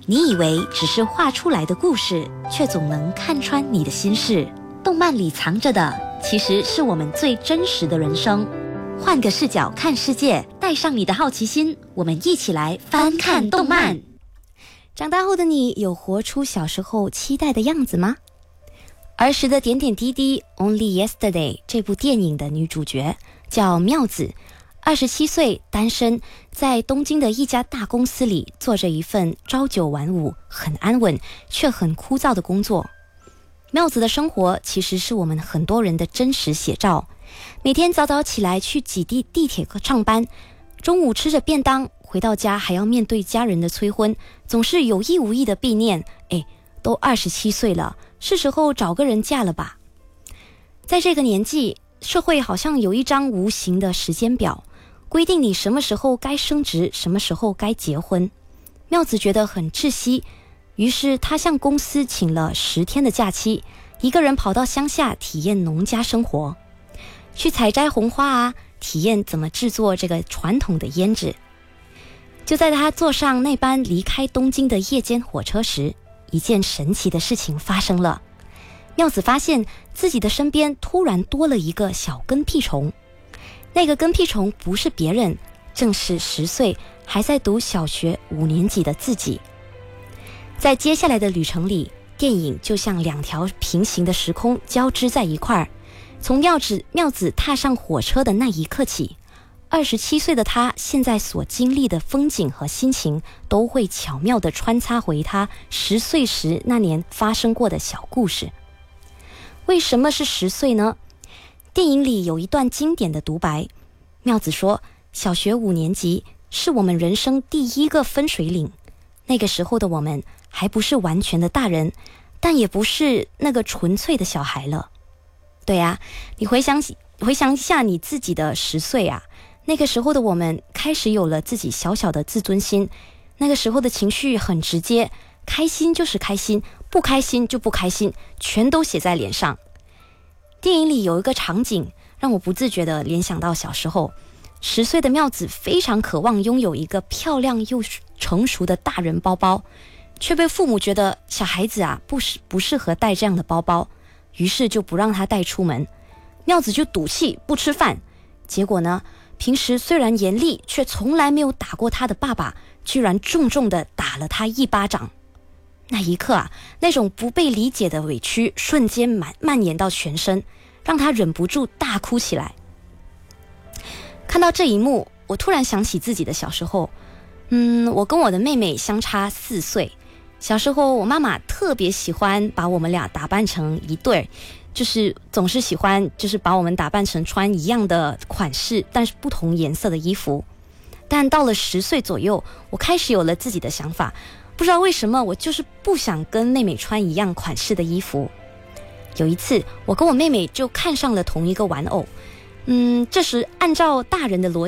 你以为只是画出来的故事，却总能看穿你的心事。动漫里藏着的，其实是我们最真实的人生。换个视角看世界，带上你的好奇心，我们一起来翻看动漫。长大后的你，有活出小时候期待的样子吗？儿时的点点滴滴 Only Yesterday 这部电影的女主角叫妙子，27岁单身，在东京的一家大公司里做着一份朝九晚五很安稳却很枯燥的工作。妙子的生活其实是我们很多人的真实写照，每天早早起来去挤地铁上班，中午吃着便当，回到家还要面对家人的催婚，总是有意无意的避念，都27岁了，是时候找个人嫁了吧。在这个年纪，社会好像有一张无形的时间表，规定你什么时候该升职，什么时候该结婚。妙子觉得很窒息，于是她向公司请了10天的假期，一个人跑到乡下体验农家生活，去采摘红花啊，体验怎么制作这个传统的胭脂。就在她坐上那班离开东京的夜间火车时，一件神奇的事情发生了。妙子发现自己的身边突然多了一个小跟屁虫，那个跟屁虫不是别人，正是10岁还在读小学5年级的自己。在接下来的旅程里，电影就像2条平行的时空交织在一块儿。从妙子踏上火车的那一刻起，27岁的他现在所经历的风景和心情，都会巧妙地穿插回他10岁时那年发生过的小故事。为什么是10岁呢？电影里有一段经典的独白，妙子说，小学5年级是我们人生第一个分水岭，那个时候的我们还不是完全的大人，但也不是那个纯粹的小孩了。对啊，你回想一下你自己的10岁啊，那个时候的我们开始有了自己小小的自尊心，那个时候的情绪很直接，开心就是开心，不开心就不开心，全都写在脸上。电影里有一个场景让我不自觉地联想到小时候，10岁的妙子非常渴望拥有一个漂亮又成熟的大人包包，却被父母觉得小孩子啊不适合带这样的包包，于是就不让他带出门。妙子就赌气不吃饭，结果呢，平时虽然严厉，却从来没有打过他的爸爸，居然重重地打了他一巴掌。那一刻啊，那种不被理解的委屈瞬间蔓延到全身，让他忍不住大哭起来。看到这一幕，我突然想起自己的小时候。我跟我的妹妹相差4岁，小时候我妈妈特别喜欢把我们俩打扮成一对，就是总是喜欢把我们打扮成穿一样的款式但是不同颜色的衣服。但到了10岁左右，我开始有了自己的想法，不知道为什么我就是不想跟妹妹穿一样款式的衣服。有一次我跟我妹妹就看上了同一个玩偶，这时按照大人的逻